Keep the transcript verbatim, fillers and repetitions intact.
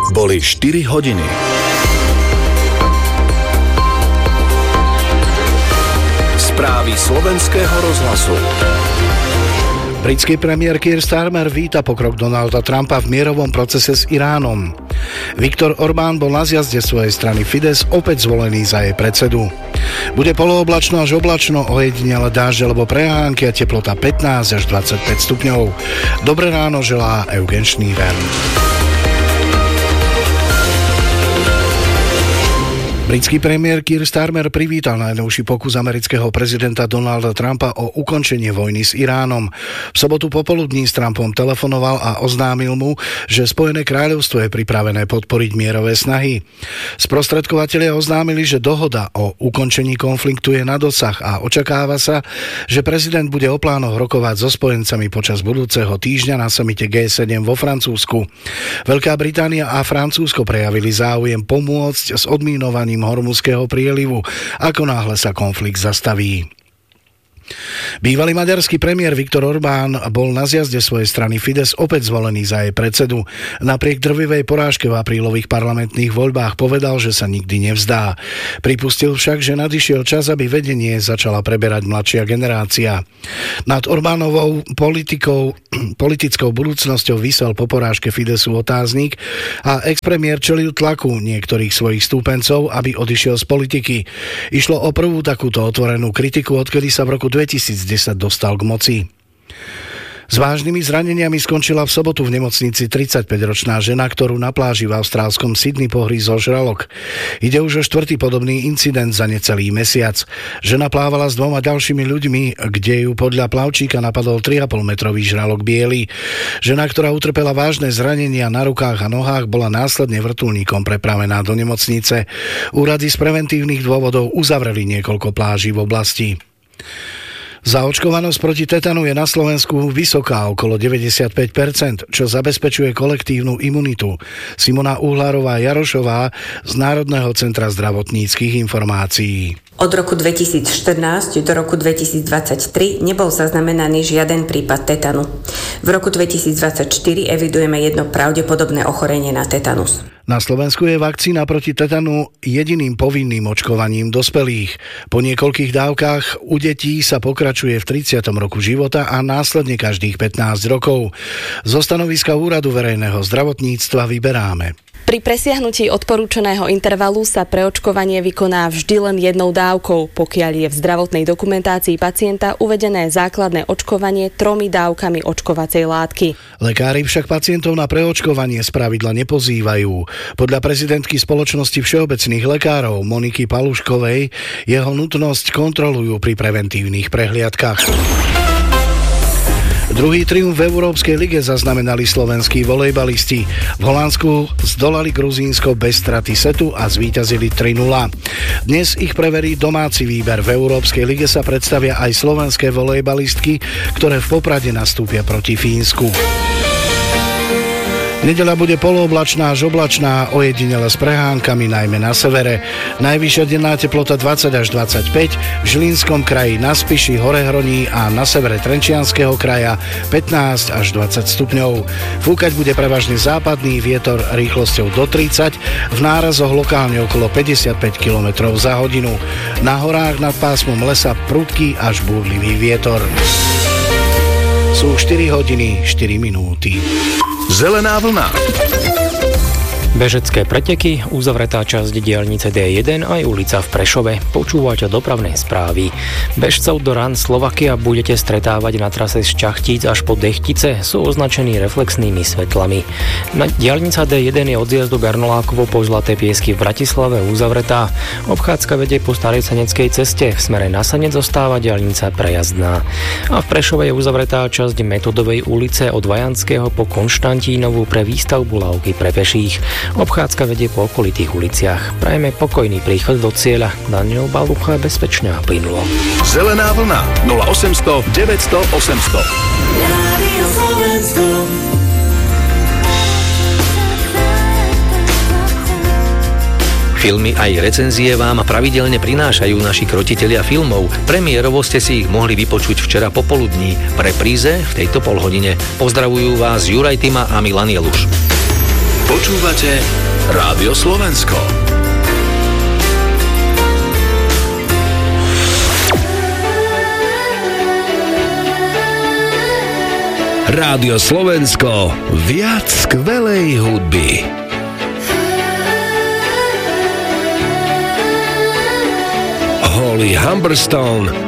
Boli štyri hodiny. Správy slovenského rozhlasu. Britský premiér Keir Starmer víta pokrok Donalda Trumpa v mierovom procese s Iránom. Viktor Orbán bol na zjazde svojej strany Fidesz opäť zvolený za jej predsedu. Bude polooblačno až oblačno, ojedinele dážď alebo prehánky a teplota pätnásť až dvadsaťpäť stupňov. Dobré ráno želá Eugen Schneider. Britský premiér Keir Starmer privítal najnovší pokus amerického prezidenta Donalda Trumpa o ukončenie vojny s Iránom. V sobotu popoludní s Trumpom telefonoval a oznámil mu, že Spojené kráľovstvo je pripravené podporiť mierové snahy. Sprostredkovatelia oznámili, že dohoda o ukončení konfliktu je na dosah a očakáva sa, že prezident bude o plánoch rokovať so spojencami počas budúceho týždňa na samite gé sedem vo Francúzsku. Veľká Británia a Francúzsko prejavili záujem pomôcť s odmínovaním Hormuzského prielivu, ako náhle sa konflikt zastaví. Bývalý maďarský premiér Viktor Orbán bol na zjazde svojej strany Fidesz opäť zvolený za jej predsedu. Napriek drvivej porážke v aprílových parlamentných voľbách povedal, že sa nikdy nevzdá. Pripustil však, že nadišiel čas, aby vedenie začala preberať mladšia generácia. Nad Orbánovou politikou, politickou budúcnosťou visel po porážke Fideszu otáznik a expremiér čelil tlaku niektorých svojich stúpencov, aby odišiel z politiky. Išlo o prvú takúto otvorenú kritiku, odkedy sa v roku dvetisícdesať dostal k moci. S vážnymi zraneniami skončila v sobotu v nemocnici tridsaťpäťročná žena, ktorú na pláži v austrálskom Sydney pohrízol žralok. Ide už o štvrtý podobný incident za necelý mesiac. Žena plávala s dvoma ďalšími ľuďmi, kde ju podľa plavčíka napadol tri a pol metrový žralok biely. Žena, ktorá utrpela vážne zranenia na rukách a nohách, bola následne vrtuľníkom prepravená do nemocnice. Úrady z preventívnych dôvodov uzavreli niekoľko pláží v oblasti. Zaočkovanosť proti tetanu je na Slovensku vysoká, okolo deväťdesiatpäť percent, čo zabezpečuje kolektívnu imunitu. Simona Uhlárová-Jarošová z Národného centra zdravotníckych informácií. Od roku dvetisícštrnásť do roku dvetisícdvadsaťtri nebol zaznamenaný žiaden prípad tetanu. V roku dvetisícdvadsaťštyri evidujeme jedno pravdepodobné ochorenie na tetanus. Na Slovensku je vakcína proti tetanu jediným povinným očkovaním dospelých. Po niekoľkých dávkach u detí sa pokračuje v tridsiatom roku života a následne každých pätnásť rokov. Zo stanoviska Úradu verejného zdravotníctva vyberáme. Pri presiahnutí odporúčaného intervalu sa preočkovanie vykoná vždy len jednou dávkou, pokiaľ je v zdravotnej dokumentácii pacienta uvedené základné očkovanie tromi dávkami očkovacej látky. Lekári však pacientov na preočkovanie spravidla nepozývajú. Podľa prezidentky Spoločnosti všeobecných lekárov Moniky Paluškovej jeho nutnosť kontrolujú pri preventívnych prehliadkach. Druhý triumf v Európskej lige zaznamenali slovenskí volejbalisti. V Holandsku zdolali Gruzínsko bez straty setu a zvíťazili tri nula. Dnes ich preverí domáci výber. V Európskej lige sa predstavia aj slovenské volejbalistky, ktoré v Poprade nastúpia proti Fínsku. Nedeľa bude polooblačná až oblačná, ojedinele s prehánkami, najmä na severe. Najvyššia denná teplota dvadsať až dvadsaťpäť, v Žilinskom kraji, na Spiši, Horehroní a na severe Trenčianskeho kraja pätnásť až dvadsať stupňov. Fúkať bude prevažne západný vietor rýchlosťou do tridsať, v nárazoch lokálne okolo päťdesiatpäť kilometrov za hodinu. Na horách nad pásmom lesa prudký až búrlivý vietor. Sú štyri hodiny, štyri minúty. Zelená vlna. Bežecké preteky, uzavretá časť diaľnice dé jeden aj ulica v Prešove. Počúvate dopravné správy. Bežcov do Run Slovakia budete stretávať na trase z Čachtíc až po Dechtice, sú označení reflexnými svetlami. Na diaľnica dé jeden je od zjazdu Bernolákovo po Zlaté Piesky v Bratislave uzavretá. Obchádzka vedie po Starej Saneckej ceste, v smere na Sanec zostáva diaľnica prejazdná. A v Prešove je uzavretá časť Metodovej ulice od Vajanského po Konštantínovu pre výstavbu lávky pre peších. Obchádzka vedie po okolitých uliciach. Prajeme pokojný príchod do cieľa. Daniel Balucha bezpečne a plynulo. Zelená vlna nula osemsto deväťsto osemsto. Filmy aj recenzie vám pravidelne prinášajú naši krotitelia filmov. Premiérovo ste si ich mohli vypočuť včera popoludní. V repríze v tejto polhodine. Pozdravujú vás Juraj Tima a Milan Jeluš. Počúvate Rádio Slovensko. Rádio Slovensko, viac skvelej hudby. Holly Humberstone